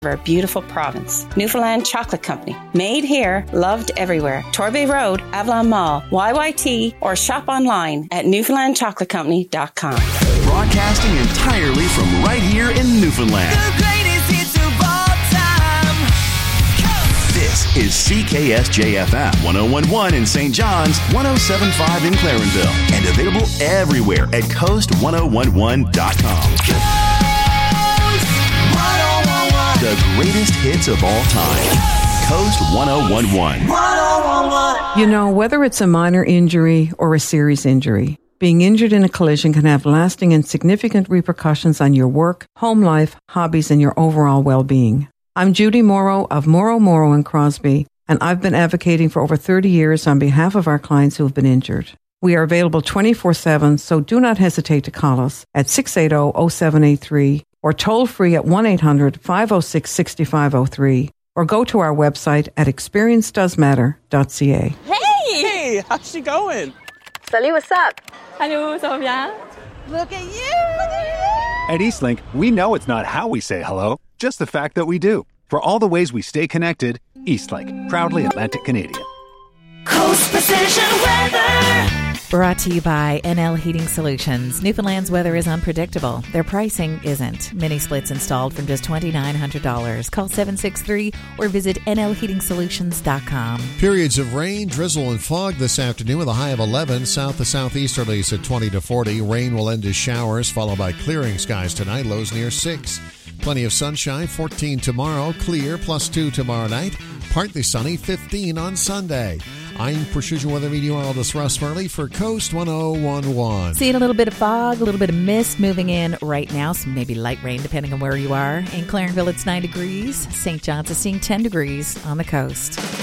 our beautiful province. Newfoundland Chocolate Company. Made here, loved everywhere. Torbay Road, Avalon Mall, YYT, or shop online at newfoundlandchocolatecompany.com. Broadcasting entirely from right here in Newfoundland. The greatest hits of all time. This is CKSJ-FM 101.1 in St. John's, 107.5 in Clarenville, and available everywhere at coast1011.com. The greatest hits of all time. Coast 1011. You know, whether it's a minor injury or a serious injury, being injured in a collision can have lasting and significant repercussions on your work, home life, hobbies, and your overall well-being. I'm Judy Morrow of Morrow & Crosby, and I've been advocating for over 30 years on behalf of our clients who have been injured. We are available 24/7, so do not hesitate to call us at 680-0783 or toll free at 1-800-506-6503 or go to our website at experiencedoesmatter.ca. Hey, how's she going? Salut, what's up? Hello, ça va bien? Look at you! At Eastlink, we know it's not how we say hello, just the fact that we do. For all the ways we stay connected, Eastlink, proudly Atlantic Canadian. Coast Precision Weather. Brought to you by NL Heating Solutions. Newfoundland's weather is unpredictable. Their pricing isn't. Mini splits installed from just $2,900. Call 763 or visit nlheatingsolutions.com. Periods of rain, drizzle, and fog this afternoon with a high of 11. South to southeasterlies at 20 to 40. Rain will end as showers, followed by clearing skies tonight. Lows near 6. Plenty of sunshine. 14 tomorrow. Clear. +2 tomorrow night. Partly sunny. 15 on Sunday. I'm Precision Weather Meteorologist Russ Murley for Coast 1011. Seeing a little bit of fog, a little bit of mist moving in right now. Some maybe light rain depending on where you are. In Clarenville, it's 9 degrees. St. John's is seeing 10 degrees on the coast.